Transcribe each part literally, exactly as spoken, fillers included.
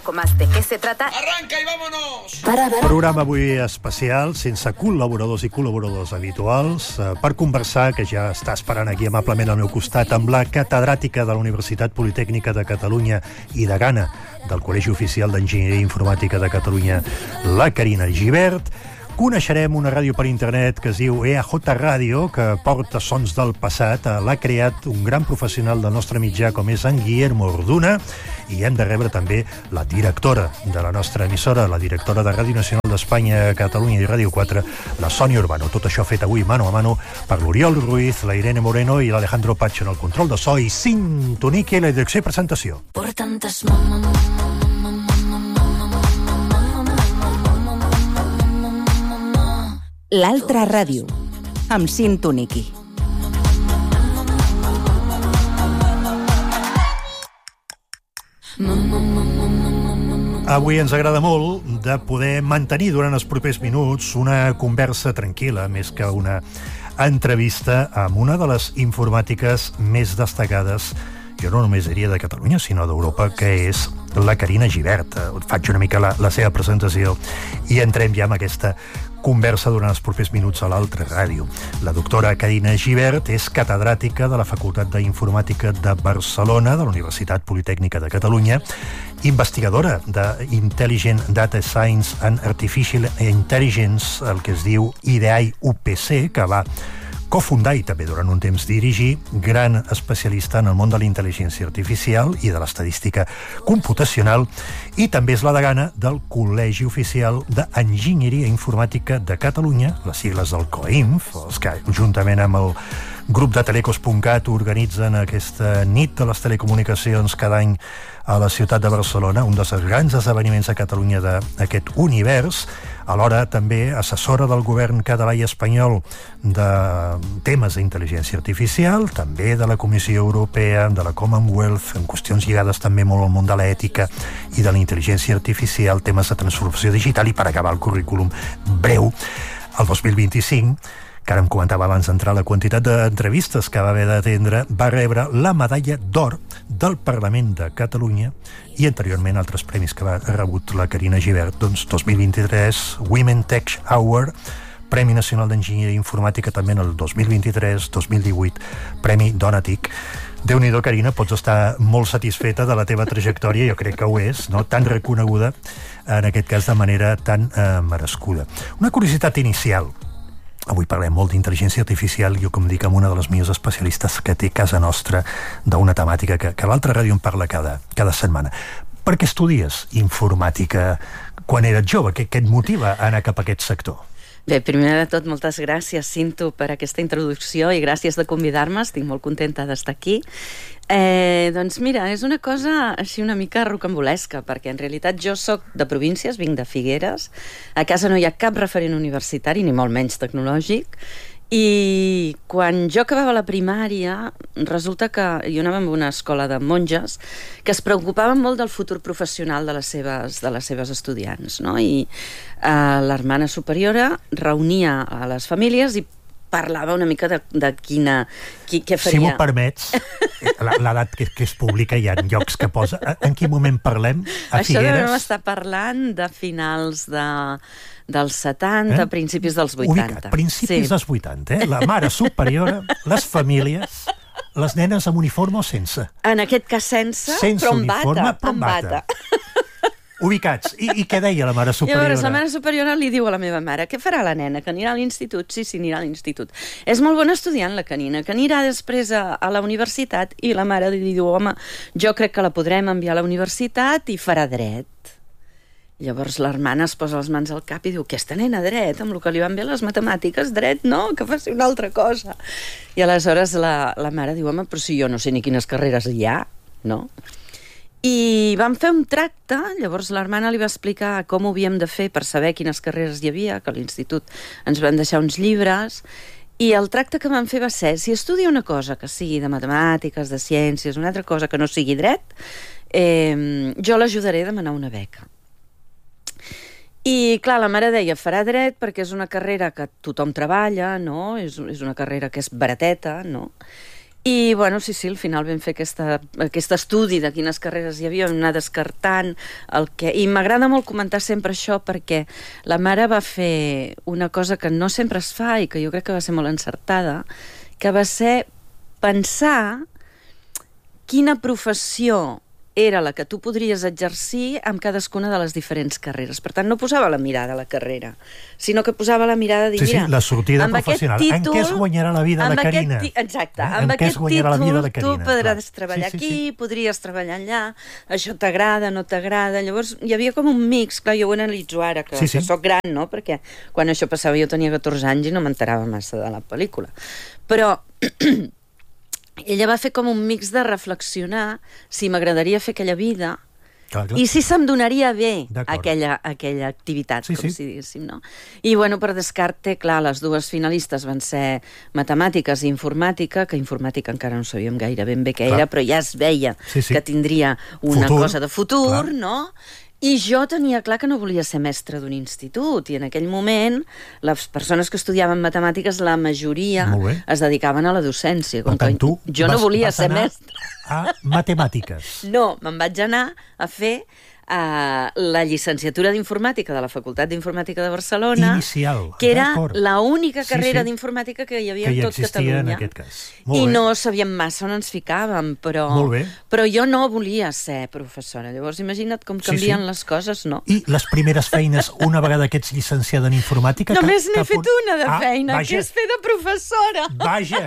poco más de qué se trata. ¡Arranca y vámonos! Programa avui especial, sense col·laboradors i col·laboradors habituals, eh, per conversar, que ja està esperant aquí amablement al meu costat, amb la catedràtica de la Universitat Politècnica de Catalunya i de Gana, del Col·legi Oficial d'Enginyeria Informàtica de Catalunya, la Carina Gibert. Coneixerem una ràdio per internet que es diu E A J Ràdio, que porta sons del passat. L'ha creat un gran professional del nostre mitjà, com és en Guillermo Orduna, i hem de rebre també la directora de la nostra emissora, la directora de Ràdio Nacional d'Espanya, Catalunya i Ràdio quatre, la Sònia Urbano. Tot això fet avui mano a mano per l'Oriol Ruiz, la Irene Moreno i l'Alejandro Pacho en el control de so i Sintonique i la direcció i presentació. Por tantas mamá, L'Altra Ràdio, amb Sintonique. Avui ens agrada molt de poder mantenir durant els propers minuts una conversa tranquil·la, més que una entrevista amb una de les informàtiques més destacades, jo no només diria de Catalunya, sinó d'Europa, que és la Carina Gibert. Faig una mica la, la seva presentació i entrem ja amb aquesta conversa durant els propers minuts a l'Altra Ràdio. La doctora Carina Gibert és catedràtica de la Facultat d'Informàtica de Barcelona, de la Universitat Politècnica de Catalunya, investigadora d'Intelligent Data Science and Artificial Intelligence, el que es diu I D I U P C, que va cofundar i també durant un temps dirigir, gran especialista en el món de la intel·ligència artificial i de l'estadística computacional, i també és la degana del Col·legi Oficial d'Enginyeria Informàtica de Catalunya, les sigles del COINF, els que juntament amb el grup de telecos punt cat organitzen aquesta nit de les telecomunicacions cada any a la ciutat de Barcelona, un dels grans esdeveniments a Catalunya d'aquest univers. Alhora també assessora del govern català i espanyol de temes d'intel·ligència artificial, també de la Comissió Europea, de la Commonwealth, en qüestions lligades també molt al món de l'ètica i de la intel·ligència artificial, temes de transformació digital. I per acabar el currículum breu, el dos mil vint-i-cinc, que ara em comentava abans d'entrar la quantitat d'entrevistes que va haver d'atendre, va rebre la medalla d'or del Parlament de Catalunya i anteriorment altres premis que va rebut la Carina Gibert. Doncs dos mil vint-i-tres, Women Tech Award, Premi Nacional d'Enginyeria Informàtica també en el dos mil vint-i-tres, dos mil divuit, Premi Dona TIC. Déu-n'hi-do, Carina, pots estar molt satisfeta de la teva trajectòria, jo crec que ho és, no? Tan reconeguda, en aquest cas de manera tan eh, merescuda. Una curiositat inicial. Avui parlem molt d'intel·ligència artificial, jo com dic, amb una de les millors especialistes que té casa nostra d'una temàtica que, que l'Altra Ràdio en parla cada, cada setmana. Per què estudies informàtica quan eres jove? Què, què et motiva a anar cap a aquest sector? Bé, primer de tot, moltes gràcies, Cinto, per aquesta introducció i gràcies de convidar-me, estic molt contenta d'estar aquí. Eh, doncs mira, és una cosa així una mica rocambolesca, perquè en realitat jo sóc de províncies, vinc de Figueres, a casa no hi ha cap referent universitari, ni molt menys tecnològic, i quan jo acabava la primària, resulta que jo anava en una escola de monges que es preocupaven molt del futur professional de les seves, de les seves estudiants, no? I eh, l'hermana superiora reunia a les famílies i parlava una mica de, de quina... Qui, què faria. Si m'ho permets, l'edat que, que es publica hi ha llocs que posa... En quin moment parlem? A Això Figueres? devem estar parlant de finals de, dels setanta, eh? principis dels vuitanta. Ubicat, principis sí. dels vuitanta, eh? La mare superiora, les famílies, les nenes amb uniforme o sense? En aquest cas sense, sense però amb uniforme, bata. però amb bata. Ubicats. I, I què deia la mare superiora? Llavors, la mare superiora li diu a la meva mare: què farà la nena? Que anirà a l'institut? Sí, sí, anirà a l'institut. És molt bona estudiant, la canina, que anirà després a, a la universitat. I la mare li diu: home, jo crec que la podrem enviar a la universitat i farà dret. Llavors l'hermana es posa les mans al cap i diu: aquesta nena dret, amb el que li van bé les matemàtiques, dret no, que faci una altra cosa. I aleshores la, la mare diu: home, però si jo no sé ni quines carreres hi ha, no? I vam fer un tracte, llavors l'hermana li va explicar com ho havíem de fer per saber quines carreres hi havia, que a l'institut ens van deixar uns llibres, i el tracte que vam fer va ser: si estudia una cosa que sigui de matemàtiques, de ciències, una altra cosa que no sigui dret, eh, jo l'ajudaré a demanar una beca. I clar, la mare deia: farà dret perquè és una carrera que tothom treballa, no? És, és una carrera que és barateta, no? I, bueno, sí, sí, al final vam fer aquesta, aquest estudi de quines carreres hi havia, vam anar descartant el que... I m'agrada molt comentar sempre això perquè la mare va fer una cosa que no sempre es fa i que jo crec que va ser molt encertada, que va ser pensar quina professió era la que tu podries exercir amb cadascuna de les diferents carreres. Per tant, no posava la mirada a la carrera, sinó que posava la mirada a dir, sí, sí, mira, la sortida professional. Títol, en què es guanyarà la vida la Carina? Aquest, exacte, eh? amb aquest títol tu podràs Clar. treballar sí, sí, aquí, sí. podries treballar allà, això t'agrada, no t'agrada... Llavors hi havia com un mix, clar, jo ho analitzo ara, que, sí, sí. que soc gran, no? Perquè quan això passava jo tenia catorze anys i no m'enterava massa de la pel·lícula. Però... ella va fer com un mix de reflexionar si m'agradaria fer aquella vida clar, clar. i si se'm donaria bé aquella, aquella activitat, sí, com sí. si diguéssim, no? I, bueno, per descarte, clar, les dues finalistes van ser matemàtiques i informàtica, que informàtica encara no sabíem gaire ben bé què clar. Era, però ja es veia sí, sí. que tindria una futur. cosa de futur, clar. No? I jo tenia clar que no volia ser mestre d'un institut, i en aquell moment les persones que estudiaven matemàtiques, la majoria es dedicaven a la docència. Com tant, que jo no vas, volia vas ser mestre. A matemàtiques. No, me'n vaig anar a fer Uh, la llicenciatura d'Informàtica de la Facultat d'Informàtica de Barcelona, inicial, que era l'única carrera sí, sí. d'Informàtica que hi havia que hi en tot existia Catalunya. En aquest cas. Molt I bé. no sabíem massa on ens ficàvem, però, però jo no volia ser professora. Llavors imagina't com canvien sí, sí. les coses, no? I les primeres feines, una vegada que ets llicenciada en Informàtica... Només n'he fet punt... una de ah, feina, vaja. que és fer de professora. Vaja!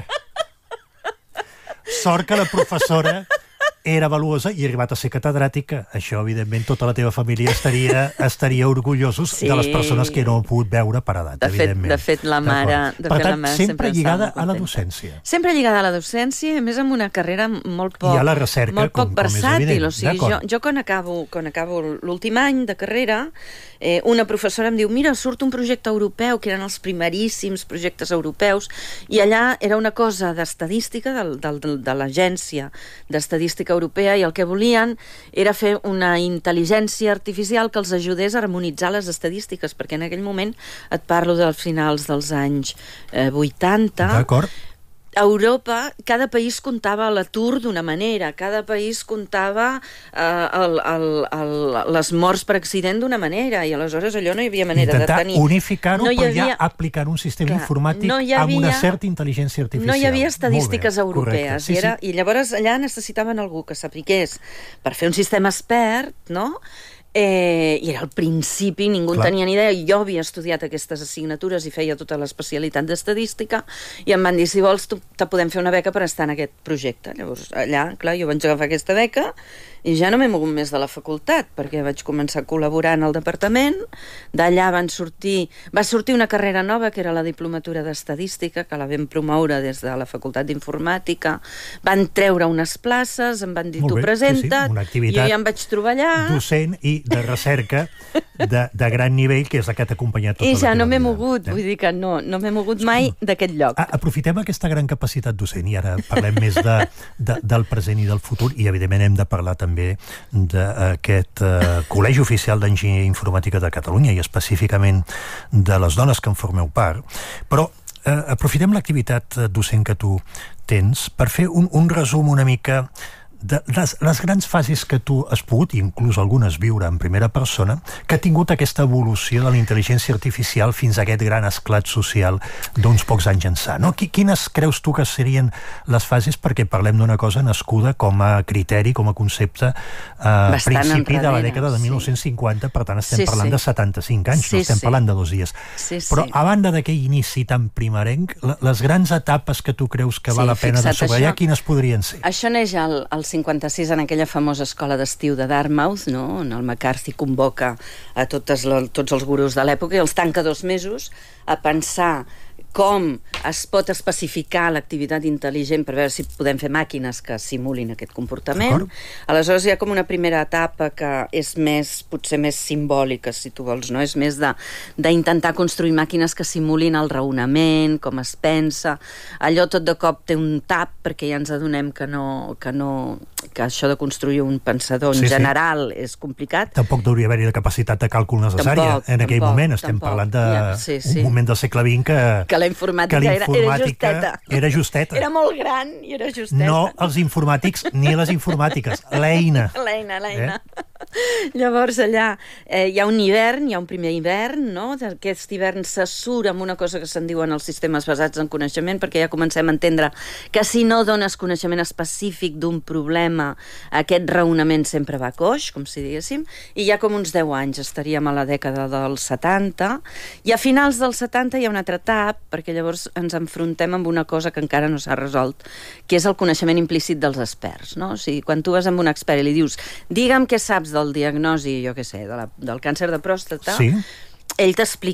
Sort que la professora era valuosa i ha arribat a ser catedràtica. Això, evidentment, tota la teva família estaria, estaria orgullosos sí. de les persones que no han pogut veure per edat, de fet, evidentment. De fet, la mare... De per fet, tant, la mare sempre, sempre lligada a la docència. Sempre lligada a la docència, a més amb una carrera molt poc, I a la recerca, molt poc com, com versàtil. O sigui, jo, jo quan acabo, quan acabo l'últim any de carrera, eh, una professora em diu, mira, surt un projecte europeu, que eren els primeríssims projectes europeus, i allà era una cosa d'estadística, del, del, de l'Agència d'Estadística Europea, i el que volien era fer una intel·ligència artificial que els ajudés a harmonitzar les estadístiques, perquè en aquell moment, et parlo dels finals dels anys eh, vuitanta, d'acord. A Europa, cada país comptava l'atur d'una manera, cada país comptava eh, el, el, el, les morts per accident d'una manera, i aleshores allò no hi havia manera intentar de tenir... Intentar unificar-ho, no però havia... ja aplicar un sistema Clar, informàtic no havia... amb una certa intel·ligència artificial. No hi havia estadístiques bé, europees, sí, i, era... sí. i llavors allà necessitaven algú que sapigués per fer un sistema expert, no?, Eh, i era al principi, ningú en tenia ni idea. Jo havia estudiat aquestes assignatures i feia tota l'especialitat d'estadística, i em van dir, si vols, te podem fer una beca per estar en aquest projecte. Llavors, allà, clar, jo vaig agafar aquesta beca i ja no m'he mogut més de la facultat, perquè vaig començar a col·laborar en el departament. D'allà van sortir... Va sortir una carrera nova, que era la diplomatura d'estadística, que la vam promoure des de la Facultat d'Informàtica. Van treure unes places, em van dir, tu presenta't, sí, sí. Jo ja em vaig trobar allà. Docent i de recerca de, de gran nivell, que és la que t'ha acompanyat tota I ja la no m'he vida. mogut, eh? Vull dir que no, no m'he mogut mai d'aquest lloc. A, aprofitem aquesta gran capacitat docent, i ara parlem més de, de, del present i del futur, i evidentment hem de parlar també d'aquest uh, Col·legi Oficial d'Enginyeria Informàtica de Catalunya, i específicament de les dones que en formeu part, però uh, aprofitem l'activitat docent que tu tens per fer un, un resum una mica de les, les grans fases que tu has pogut, inclús algunes viure en primera persona, que ha tingut aquesta evolució de la intel·ligència artificial fins a aquest gran esclat social d'uns pocs anys ençà, no? Quines creus tu que serien les fases, perquè parlem d'una cosa nascuda com a criteri, com a concepte a eh, principi de la dècada de mil nou-cents cinquanta, sí. Per tant estem sí, parlant sí. de setanta-cinc anys, sí, no estem sí. parlant de dos dies. Sí, sí. Però a banda d'aquell inici tan primerenc, les grans etapes que tu creus que sí, val la pena de subratllar, quines podrien ser? Això neix al, al cinquanta-sis en aquella famosa escola d'estiu de Dartmouth, no? On el McCarthy convoca a totes la, tots els gurus de l'època i els tanca dos mesos a pensar com es pot especificar l'activitat intel·ligent per veure si podem fer màquines que simulin aquest comportament. Aleshores hi ha com una primera etapa que és més, potser més simbòlica, si tu vols, no? És més d'intentar construir màquines que simulin el raonament, com es pensa. Allò tot de cop té un tap, perquè ja ens adonem que no, que no, que això de construir un pensador en sí, general sí. és complicat. Tampoc hauria haver-hi la capacitat de càlcul necessària tampoc, en aquell tampoc, moment. Estem tampoc. parlant d'un ja, sí, sí. moment del segle vint que, que la informàtica, que la informàtica era, era justeta. Era justeta. Era molt gran i era justeta. No els informàtics ni les informàtiques, l'eina. L'eina, l'eina. Eh? Llavors allà eh, hi ha un hivern, hi ha un primer hivern, no? Aquest hivern se surt amb una cosa que se'n diuen els sistemes basats en coneixement, perquè ja comencem a entendre que si no dones coneixement específic d'un problema, aquest raonament sempre va coix, com si diguéssim, i ja com uns deu anys estaríem a la dècada dels setanta, i a finals dels setanta hi ha un altre tap, perquè llavors ens enfrontem amb una cosa que encara no s'ha resolt, que és el coneixement implícit dels experts, no? O sigui, quan tu vas amb un expert i li dius, digue'm què saps del diagnosi, jo què sé, de la, del càncer de pròstata, sí. ell t'explica